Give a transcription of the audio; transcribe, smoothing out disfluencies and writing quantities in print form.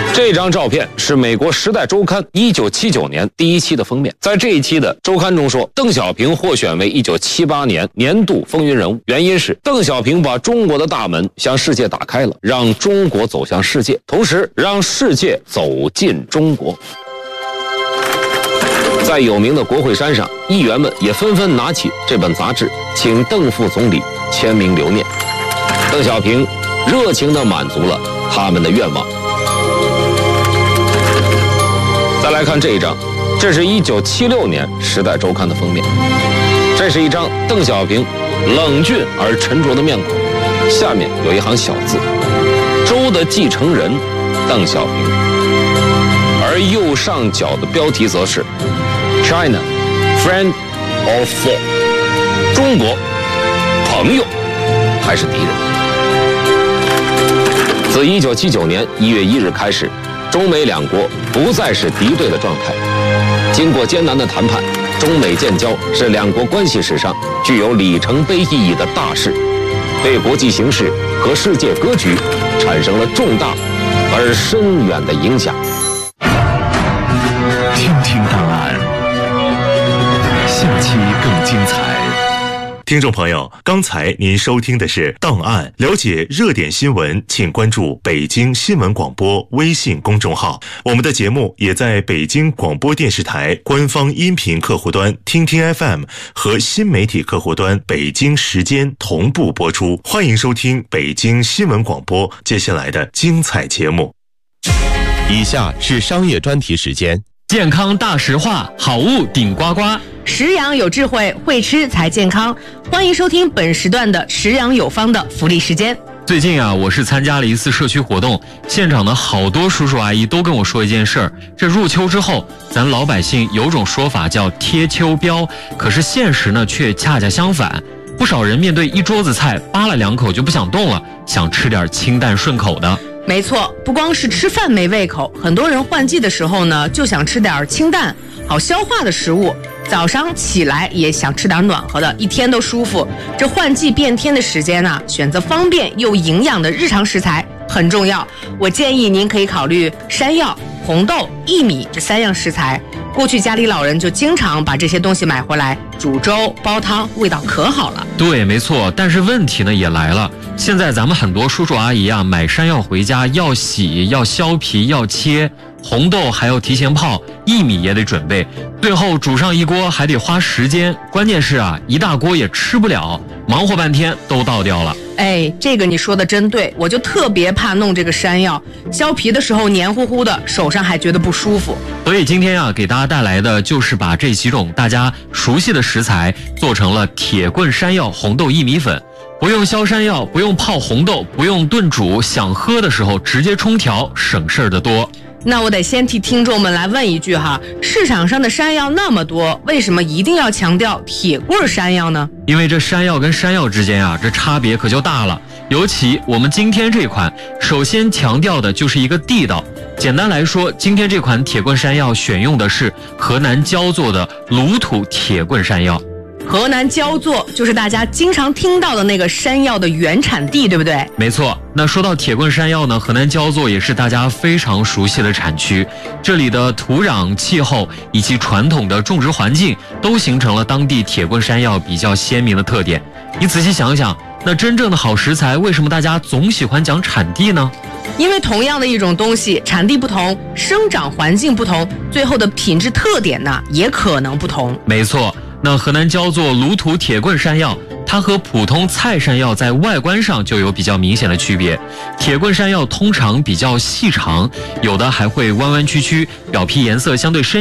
这张照片是美国《时代周刊》1979年第1期的封面。在这一期的周刊中说，邓小平获选为1978年年度风云人物，原因是邓小平把中国的大门向世界打开了，让中国走向世界，同时让世界走进中国。在有名的国会山上，议员们也纷纷拿起这本杂志，请邓副总理签名留念。邓小平热情地满足了他们的愿望。再来看这一张，这是1976年《时代周刊》的封面。这是一张邓小平冷峻而沉着的面孔，下面有一行小字：周的继承人邓小平。而右上角的标题则是 China, friend or foe？ 中国，朋友还是敌人？自1979年1月1日开始，中美两国不再是敌对的状态。经过艰难的谈判，中美建交是两国关系史上具有里程碑意义的大事，对国际形势和世界格局产生了重大而深远的影响。 听听档案，下期更精彩。听众朋友，刚才您收听的是档案，了解热点新闻，请关注北京新闻广播微信公众号。我们的节目也在北京广播电视台官方音频客户端听听 FM 和新媒体客户端北京时间同步播出。欢迎收听北京新闻广播接下来的精彩节目。 以下是商业专题时间。 健康大实话，好物顶呱呱。 食养有智慧，会吃才健康。欢迎收听本时段的食养有方的福利时间。 最近啊，我是参加了一次社区活动，现场的好多叔叔阿姨都跟我说一件事儿：这入秋之后，咱老百姓有种说法叫贴秋膘，可是现实呢却恰恰相反。不少人面对一桌子菜，扒了2口就不想动了，想吃点清淡顺口的。 没错，不光是吃饭没胃口，很多人换季的时候呢，就想吃点清淡好消化的食物，早上起来也想吃点暖和的，一天都舒服。这换季变天的时间呢，选择方便又营养的日常食材很重要。我建议您可以考虑山药、红豆、薏米这3样食材。过去家里老人就经常把这些东西买回来煮粥煲汤，味道可好了。 对，没错，但是问题呢也来了，现在咱们很多叔叔阿姨啊，买山药回家要洗，要削皮，要切，红豆还要提前泡，薏米也得准备，最后煮上一锅还得花时间，关键是啊，一大锅也吃不了，忙活半天都倒掉了。 哎，这个你说的真对，我就特别怕弄这个山药，削皮的时候黏糊糊的，手上还觉得不舒服。 所以今天啊，给大家带来的就是把这几种大家熟悉的食材做成了铁棍山药红豆薏米粉，不用削山药，不用泡红豆，不用炖煮，想喝的时候直接冲调，省事儿的多。 那我得先替听众们来问一句哈，市场上的山药那么多，为什么一定要强调铁棍山药呢？ 因为这山药跟山药之间啊，这差别可就大了。尤其我们今天这款，首先强调的就是一个地道。简单来说，今天这款铁棍山药选用的是河南焦作的鲁土铁棍山药。 河南焦作就是大家经常听到的那个山药的原产地，对不对？ 没错。那说到铁棍山药呢，河南焦作也是大家非常熟悉的产区，这里的土壤、气候以及传统的种植环境都形成了当地铁棍山药比较鲜明的特点。你仔细想想，那真正的好食材，为什么大家总喜欢讲产地呢？ 因为同样的一种东西，产地不同，生长环境不同，最后的品质特点呢也可能不同。 没错。那河南焦作鲁土铁棍山药，它和普通菜山药在外观上就有比较明显的区别。铁棍山药通常比较细长，有的还会弯弯曲曲，表皮颜色相对深